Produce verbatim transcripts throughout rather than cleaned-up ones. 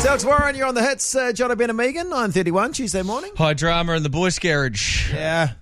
Doug's Warren, you're on the hits. Uh, Jono, Ben and Megan, nine thirty-one, Tuesday morning. High drama in the boys' garage. Yeah.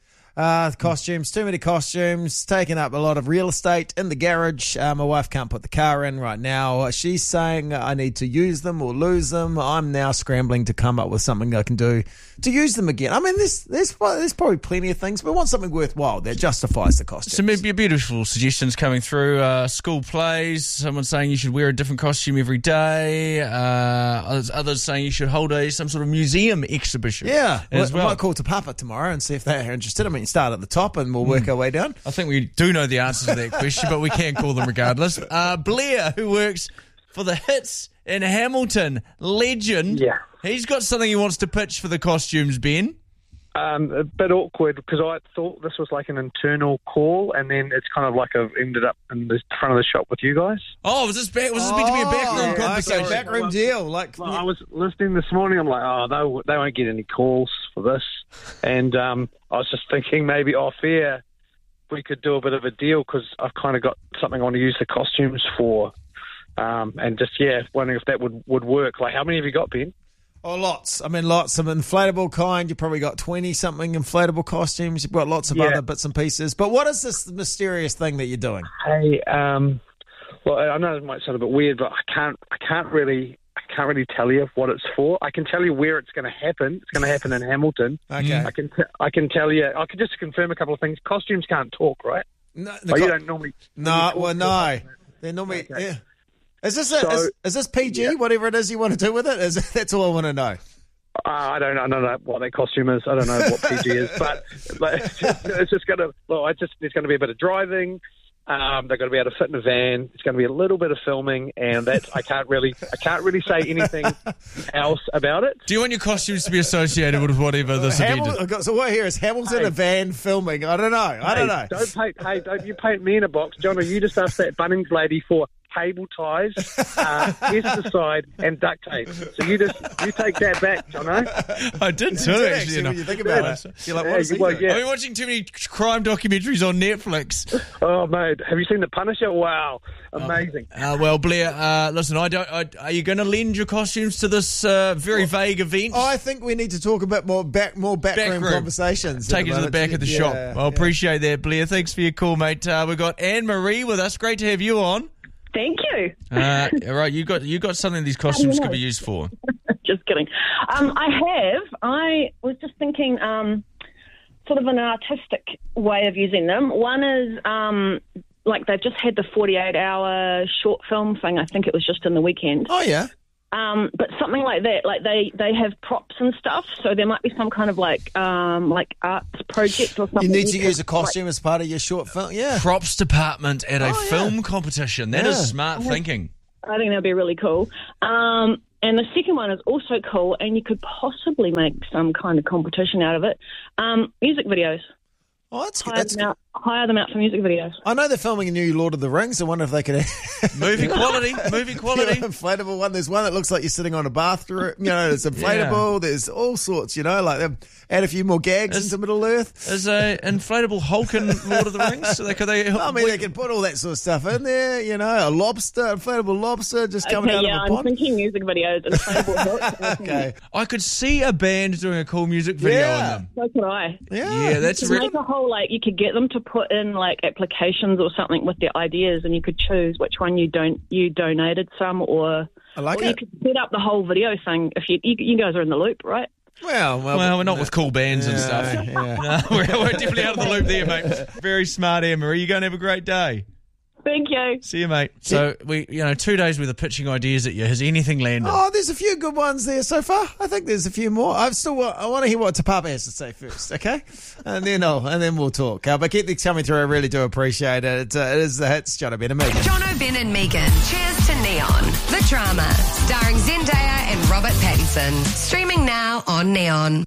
Uh, costumes, too many costumes, taking up a lot of real estate in the garage. Uh, my wife can't put the car in right now. She's saying I need to use them or lose them. I'm now scrambling to come up with something I can do to use them again. I mean, there's there's, there's probably plenty of things, but we want something worthwhile that justifies the costume. Some beautiful suggestions coming through. Uh, school plays, someone saying you should wear a different costume every day. Uh, others, others saying you should hold a some sort of museum exhibition. Yeah. as we well. might call to Papa tomorrow and see if they're interested. I mean, start at the top and we'll work mm. our way down. I think we do know the answers to that question, but we can call them regardless. Uh, Blair, who works for the Hits in Hamilton, legend. Yeah. He's got something he wants to pitch for the costumes, Ben. Um, a bit awkward because I thought this was like an internal call, and then it's kind of like I've ended up in the front of the shop with you guys. Oh, was this back? Was this meant to be a backroom oh, conversation? Okay, backroom deal. Like well, I was listening this morning. I'm like, oh, they they won't get any calls for this, and um, I was just thinking maybe off air we could do a bit of a deal because I've kind of got something I want to use the costumes for, um, and just yeah, wondering if that would, would work. Like, how many have you got, Ben? Oh, lots. I mean, lots of inflatable kind. You've probably got twenty-something inflatable costumes. You've got lots of yeah. other bits and pieces. But what is this mysterious thing that you're doing? Hey, um, well, I know it might sound a bit weird, but I can't, I can't really, I can't really tell you what it's for. I can tell you where it's going to happen. It's going to happen in Hamilton. Okay. I can, t- I can tell you. I can just confirm a couple of things. Costumes can't talk, right? No, oh, co- you don't normally. No, normally well, no. They're normally. Okay. Yeah. Is this a, So, is, is this P G? yeah. Whatever it is you want to do with it? Is that's all I want to know. Uh, I don't know. I don't know what their costume is. I don't know what P G is, but, but it's just, it's just going to. Well, I just there's going to be a bit of driving. Um, they're going to be able to fit in a van. It's going to be a little bit of filming, and that's I can't really I can't really say anything else about it. Do you want your costumes to be associated with whatever this Hamil- event is? So what here is Hamilton Hey. a van filming? I don't know. I don't Hey, know. Don't paint. Hey, don't you paint me in a box, Jono? You just asked that Bunnings lady for cable ties, uh, pesticide, and duct tape. So you just you take that back, Jono. I did too, You did actually. actually, you know. when you think about it. You're like, what Yeah, is he well, doing? yeah. I've been watching too many crime documentaries on Netflix. Oh, mate, have you seen The Punisher? Wow, amazing. Uh, well, Blair, uh, listen, I don't. I, are you going to lend your costumes to this uh, very vague event? I think we need to talk a bit more back, more backroom Backroom. conversations. at Take it to the moment. back of the Yeah, shop. yeah. I appreciate that, Blair. Thanks for your call, mate. Uh, we've got Anne-Marie with us. Great to have you on. Thank you. Uh, all right, you got you got something these costumes could be used for. Just kidding. Um, I have. I was just thinking um, sort of an artistic way of using them. One is um, like they've just had the forty-eight hour short film thing. I think it was just in the weekend. Oh, yeah. Um, but something like that, like they, they have props and stuff, so there might be some kind of like um, like arts project or something. You need to could, use a costume as part of your short film. Yeah. Props department at a Oh, yeah. film competition. That Yeah. is smart thinking. I think that'd be really cool. Um, and the second one is also cool, and you could possibly make some kind of competition out of it. Um, music videos. Oh, that's good. Hire That's them, good. out, hire them out for music videos. I know they're filming a new Lord of the Rings. I wonder if they could Movie quality, movie quality. inflatable one. There's one that looks like you're sitting on a bathroom. You know, it's inflatable. There's all sorts. You know, like they've add a few more gags Is- into Middle Earth. Is a inflatable Hulk in Lord of the Rings? So they, could they? I mean, they can put all that sort of stuff in there. You know, a lobster, inflatable lobster, just coming Okay, out yeah, of a I'm pond. thinking music videos. Inflatable hooks. Okay. I could see a band doing a cool music video Yeah. on them. So could I. Yeah. Yeah, that's You re- make a whole, like, you could get them to put in, like, applications or something with their ideas, and you could choose which one you don't you donated some, or, I like or it. you could set up the whole video thing. If you, you you guys are in the loop, right? Well, well, Well, we're not with cool bands and Yeah, stuff. yeah. No, we're, we're definitely out of the loop there, mate. Very smart, Anne-Marie. You're going to have a great day. Thank you. See you, mate. So, we, you know, two days worth of pitching ideas at you. Has anything landed? Oh, there's a few good ones there so far. I think there's a few more. I've still wa- I want to hear what Tapapa has to say first, okay? And then I'll, and then we'll talk. Uh, but keep these coming through. I really do appreciate it. It, uh, it is the hits. Jono, Ben and Megan. Jono, Ben and Megan. Cheers to Neon. The Drama. Starring Zendaya and Robert Pattinson. Streaming now on Neon.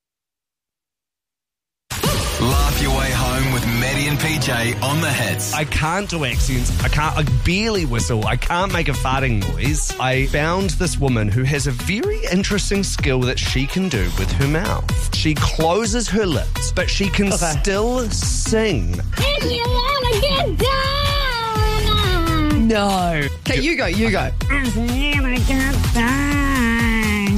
Laugh your way home with Maddie and P J on the hits. I can't do accents. I can't, I barely whistle. I can't make a farting noise. I found this woman who has a very interesting skill that she can do with her mouth. She closes her lips, but she can still sing. If you wanna get down, No. Okay, you go, you go. if you wanna get down.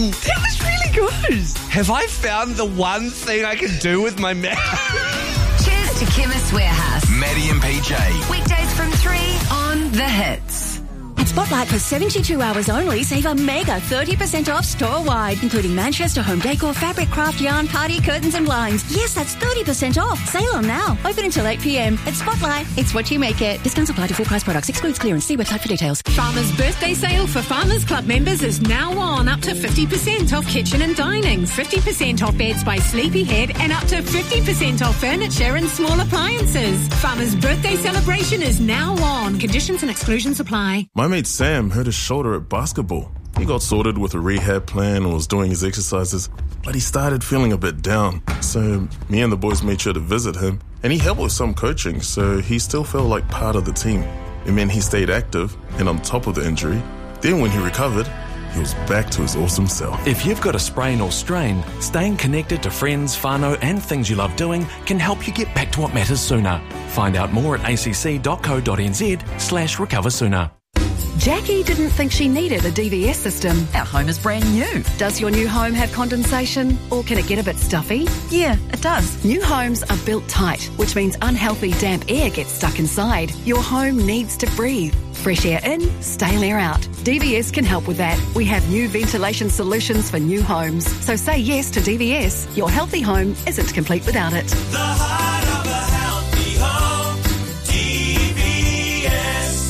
That was really good. Have I found the one thing I can do with my mouth? Cheers to Chemist Warehouse. Maddie and P J. Weekdays from three on The Hits. At Spotlight, for seventy-two hours only, save a mega thirty percent off store-wide, including Manchester home decor, fabric, craft, yarn, party, curtains and blinds. Yes, that's thirty percent off. Sale on now. Open until eight p.m. At Spotlight, it's what you make it. Discounts apply to full price products. Excludes clearance. See website for details. Farmers' birthday sale for Farmers Club members is now on. Up to fifty percent off kitchen and dining, fifty percent off beds by Sleepyhead, and up to fifty percent off furniture and small appliances. Farmers' birthday celebration is now on. Conditions and exclusions apply. My mate Sam hurt his shoulder at basketball. He got sorted with a rehab plan and was doing his exercises, but he started feeling a bit down. So me and the boys made sure to visit him, and he helped with some coaching, so he still felt like part of the team. It meant he stayed active and on top of the injury. Then when he recovered, he was back to his awesome self. If you've got a sprain or strain, staying connected to friends, whānau and things you love doing can help you get back to what matters sooner. Find out more at acc.co.nz slash recover sooner. Jackie didn't think she needed a D V S system. Our home is brand new. Does your new home have condensation, or can it get a bit stuffy? Yeah, it does. New homes are built tight, which means unhealthy damp air gets stuck inside. Your home needs to breathe. Fresh air in, stale air out. D V S can help with that. We have new ventilation solutions for new homes. So say yes to D V S. Your healthy home isn't complete without it. The heart of a healthy home, D V S.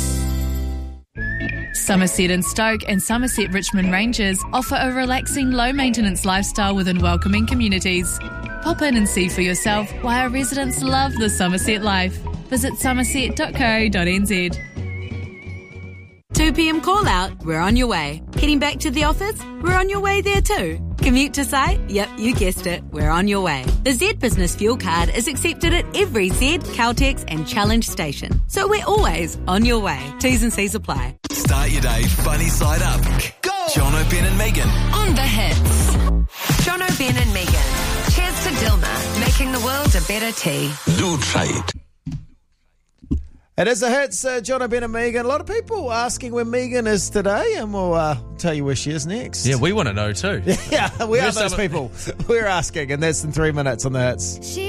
Somerset and Stoke and Somerset Richmond Rangers offer a relaxing, low-maintenance lifestyle within welcoming communities. Pop in and see for yourself why our residents love the Somerset life. Visit somerset dot co dot n z. two p.m. call out, we're on your way. Heading back to the office, we're on your way there too. Commute to site? Yep, you guessed it, we're on your way. The Z Business Fuel Card is accepted at every Z, Caltex and Challenge station. So we're always on your way. T's and C's apply. Start your day funny side up. Go! Jono, Ben and Megan. On The Hits. Jono, Ben and Megan. Cheers to Dilma, making the world a better tea. Do try it. It is a hits, uh, John, Ben and Megan. A lot of people asking where Megan is today, and we'll uh, tell you where she is next. Yeah, we want to know too. Yeah, we We're are those some- people. We're asking, and that's in three minutes on the hits. She